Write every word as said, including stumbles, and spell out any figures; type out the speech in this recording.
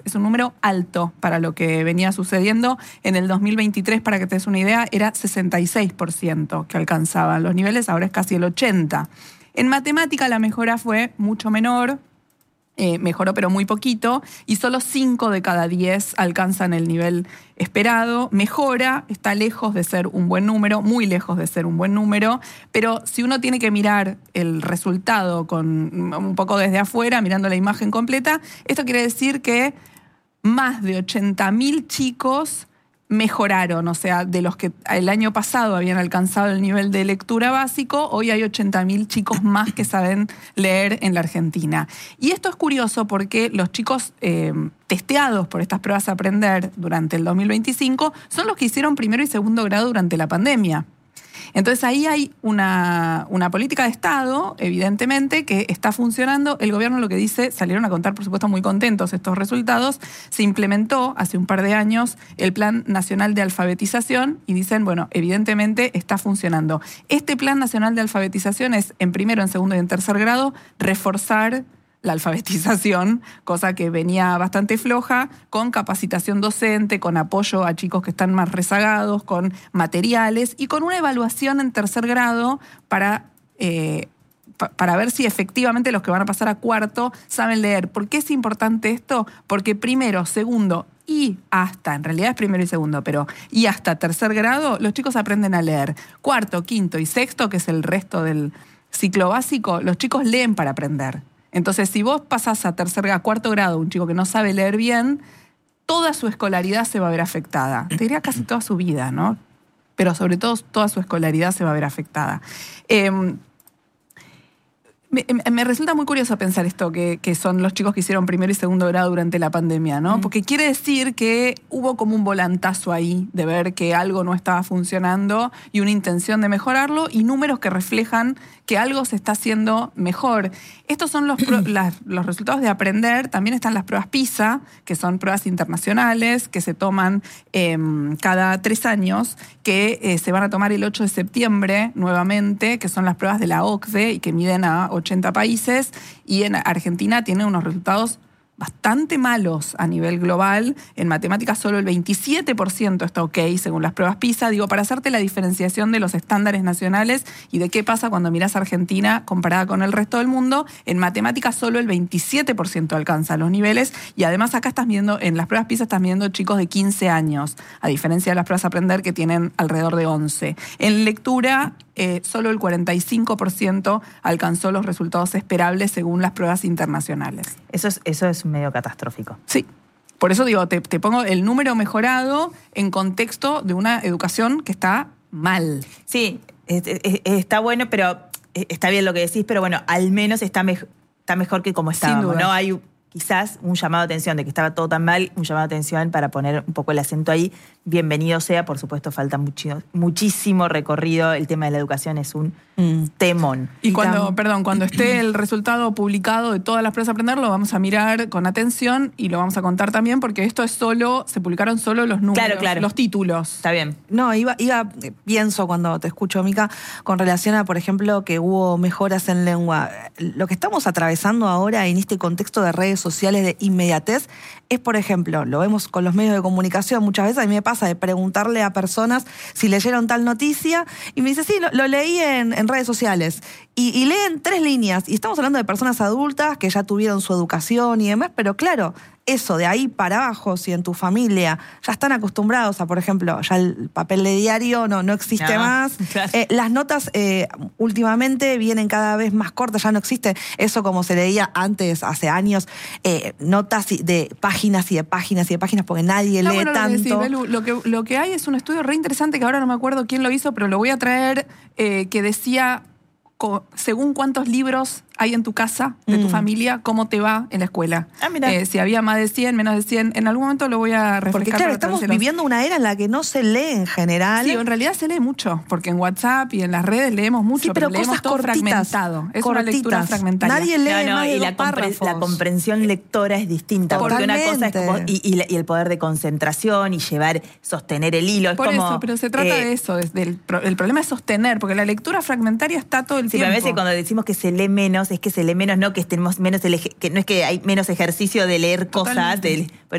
Es un número alto para lo que venía sucediendo. En el dos mil veintitrés, para que te des una idea, era sesenta y seis por ciento que alcanzaban los niveles, ahora es casi el ochenta por ciento. En matemática la mejora fue mucho menor, eh, mejoró pero muy poquito, y solo cinco de cada diez alcanzan el nivel esperado. Mejora, está lejos de ser un buen número, muy lejos de ser un buen número, pero si uno tiene que mirar el resultado con un poco desde afuera, mirando la imagen completa, esto quiere decir que más de ochenta mil chicos mejoraron, o sea, de los que el año pasado habían alcanzado el nivel de lectura básico, hoy hay ochenta mil chicos más que saben leer en la Argentina. Y esto es curioso porque los chicos eh, testeados por estas pruebas Aprender durante el dos mil veinticinco son los que hicieron primero y segundo grado durante la pandemia. Entonces ahí hay una, una política de Estado, evidentemente, que está funcionando. El gobierno lo que dice, salieron a contar, por supuesto, muy contentos estos resultados. Se implementó hace un par de años el Plan Nacional de Alfabetización y dicen, bueno, evidentemente está funcionando. Este Plan Nacional de Alfabetización es, en primero, en segundo y en tercer grado, reforzar la alfabetización, cosa que venía bastante floja, con capacitación docente, con apoyo a chicos que están más rezagados, con materiales y con una evaluación en tercer grado para, eh, pa- para ver si efectivamente los que van a pasar a cuarto saben leer. ¿Por qué es importante esto? Porque primero, segundo y hasta, en realidad es primero y segundo, pero y hasta tercer grado, los chicos aprenden a leer. Cuarto, quinto y sexto, que es el resto del ciclo básico, los chicos leen para aprender. Entonces, si vos pasás a tercer, a cuarto grado, un chico que no sabe leer bien, toda su escolaridad se va a ver afectada. Te diría casi toda su vida, ¿no? Pero sobre todo toda su escolaridad se va a ver afectada. Eh, me, me resulta muy curioso pensar esto, que, que son los chicos que hicieron primero y segundo grado durante la pandemia, ¿no? Mm. Porque quiere decir que hubo como un volantazo ahí de ver que algo no estaba funcionando y una intención de mejorarlo y números que reflejan que algo se está haciendo mejor. Estos son los, pro, las, los resultados de Aprender. También están las pruebas PISA, que son pruebas internacionales que se toman eh, cada tres años, que eh, se van a tomar el ocho de septiembre nuevamente, que son las pruebas de la O C D E y que miden a ochenta países. Y en Argentina tiene unos resultados bastante malos a nivel global. En matemáticas solo el veintisiete por ciento está ok, según las pruebas PISA. Digo, para hacerte la diferenciación de los estándares nacionales y de qué pasa cuando mirás a Argentina comparada con el resto del mundo, en matemáticas solo el veintisiete por ciento alcanza los niveles. Y además acá estás viendo, en las pruebas PISA estás viendo chicos de quince años, a diferencia de las pruebas Aprender que tienen alrededor de once. En lectura, eh, solo el cuarenta y cinco por ciento alcanzó los resultados esperables según las pruebas internacionales. Eso es, eso es medio catastrófico. Sí. Por eso digo, te, te pongo el número mejorado en contexto de una educación que está mal. Sí, es, es, está bueno, pero está bien lo que decís, pero bueno, al menos está, me, está mejor que como estábamos, ¿no? Hay quizás un llamado de atención de que estaba todo tan mal, un llamado de atención para poner un poco el acento ahí. Bienvenido sea, por supuesto, falta mucho, muchísimo recorrido. El tema de la educación es un mm. temón. Y cuando, perdón, cuando esté el resultado publicado de todas las pruebas Aprender, lo vamos a mirar con atención y lo vamos a contar también, porque esto es solo, se publicaron solo los números, claro, claro. los títulos. Está bien. No, iba, iba, pienso cuando te escucho, Mica, con relación a, por ejemplo, que hubo mejoras en lengua. Lo que estamos atravesando ahora en este contexto de redes sociales de inmediatez es, por ejemplo, lo vemos con los medios de comunicación muchas veces, a mí me pasa de preguntarle a personas si leyeron tal noticia y me dice, sí, lo, lo leí en, en redes sociales. Y, y leen tres líneas. Y estamos hablando de personas adultas que ya tuvieron su educación y demás, pero claro, eso de ahí para abajo, si en tu familia ya están acostumbrados a, por ejemplo, ya el papel de diario no, no existe no, más. Claro. Eh, las notas eh, últimamente vienen cada vez más cortas, ya no existe eso como se leía antes, hace años, eh, notas de páginas y de páginas y de páginas, porque nadie no, lee bueno, tanto. Lo que, decís, Belu, lo, que, lo que hay es un estudio re interesante que ahora no me acuerdo quién lo hizo, pero lo voy a traer, eh, que decía, según cuántos libros hay en tu casa, de tu mm. familia, cómo te va en la escuela. Ah, mira. Eh, si había más de cien, menos de cien, en algún momento lo voy a refrescar. Porque claro, estamos viviendo una era en la que no se lee en general. Sí, en realidad se lee mucho, porque en WhatsApp y en las redes leemos mucho, sí, pero, pero leemos todo cortitas, fragmentado. Es cortitas. una lectura fragmentaria. Nadie lee no, no, más de y dos la, compre la comprensión lectora es distinta. Totalmente. Porque una cosa es como, y, y, y el poder de concentración y llevar, sostener el hilo. Es Por como, eso, pero se trata eh, de eso. Es del, el problema es sostener, porque la lectura fragmentaria está todo el sí, tiempo. Sí, pero a veces cuando decimos que se lee menos, es que se lee menos, no que estemos menos, que no es que hay menos ejercicio de leer cosas, de,